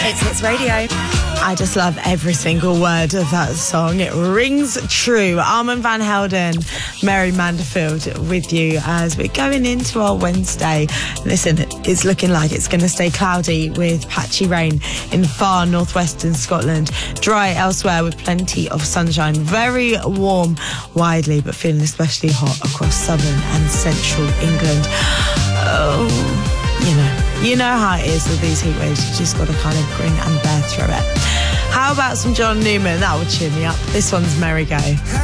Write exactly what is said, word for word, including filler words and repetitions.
It's Hits Radio. I just love every single word of that song. It rings true. Armand van Helden, Mary Manderfield with you as we're going into our Wednesday. Listen, it's looking like it's going to stay cloudy with patchy rain in far northwestern Scotland. Dry elsewhere with plenty of sunshine. Very warm widely, but feeling especially hot across southern and central England. Oh, you know. You know how it is with these heat waves. You just got to kind of grin and bear through it. How about some John Newman? That would cheer me up. This one's Merry Go.